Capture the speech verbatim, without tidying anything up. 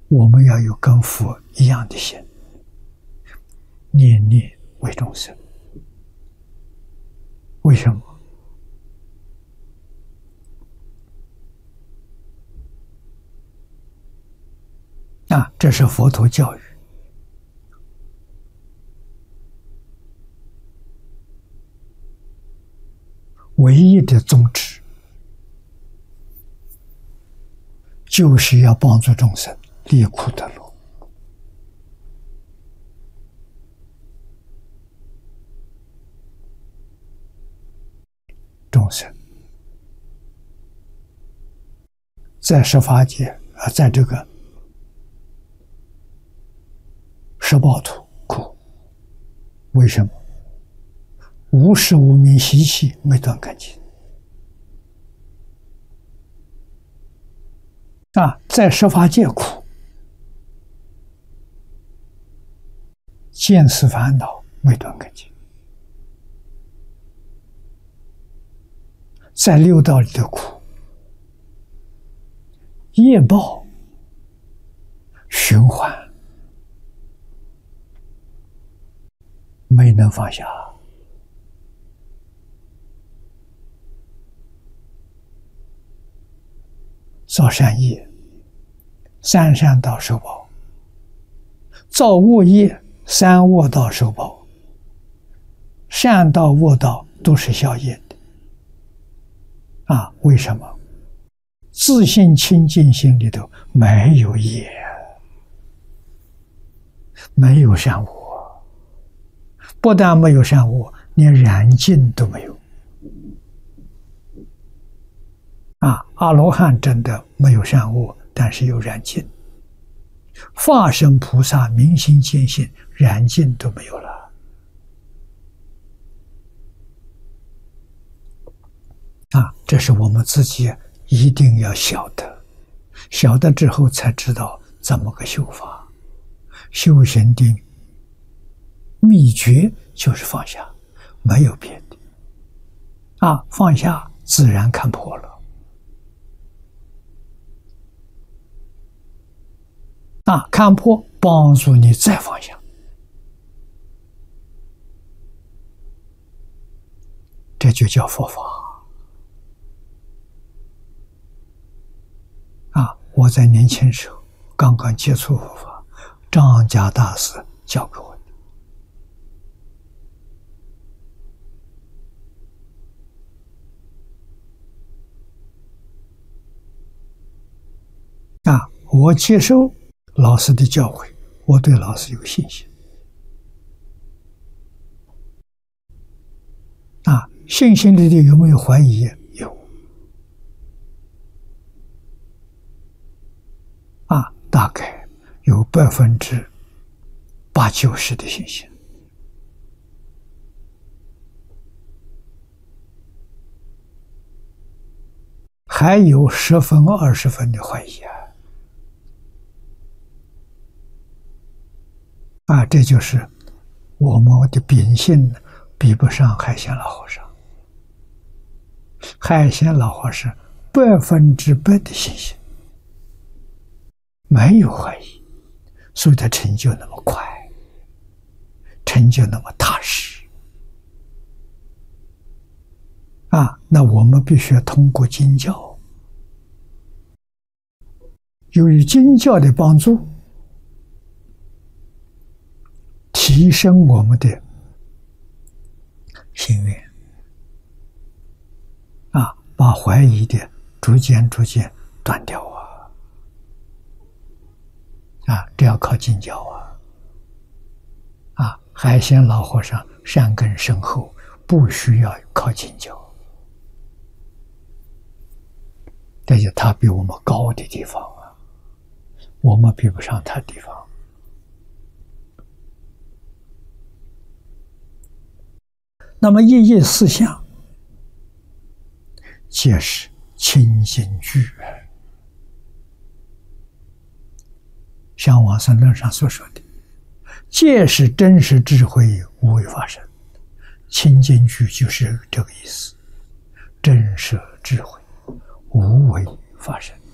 我们要有跟佛一样的心，念念为众生。为什么？啊，这是佛陀教育。唯一的宗旨，就是要帮助众生离苦得乐。众生在十法界啊，在这个十报土苦，为什么？无始无明习气没断干净啊，在十法界苦，见思烦恼没断干净，在六道里的苦，业报循环没能放下。造善业，三善道受报；造恶业，三恶道受报。善道、恶道都是消业的。啊，为什么？自信清净心里头没有业，没有善恶，不但没有善恶，连染净都没有。啊，阿罗汉真的没有善恶，但是有染净。化身菩萨明心见性，染净都没有了。啊，这是我们自己一定要晓得，晓得之后才知道怎么个修法。修行的秘诀就是放下，没有别的。啊，放下自然看破了。啊，看破帮助你再放下，这就叫佛法。啊，我在年轻时候刚刚接触佛法，张家大师教给我的。啊，我接受老师的教诲，我对老师有信心。啊，信心里头有没有怀疑？有。啊，大概有百分之八九十的信心。还有十分二十分的怀疑啊！啊，这就是我们的秉性比不上海鲜老和尚。海鲜老和尚百分之百的信心，没有怀疑，所以他成就那么快，成就那么踏实。啊，那我们必须要通过经教，由于经教的帮助，提升我们的心愿，啊，把怀疑的逐渐逐渐断掉啊！啊，这要靠经教啊！啊，海鲜老和尚善根深厚，不需要靠经教，这就他比我们高的地方啊，我们比不上他的地方。那么一业四相，皆是清净具。像往生论上所说的，皆是真实智慧无为法身。清净具就是这个意思，真实智慧无为法身。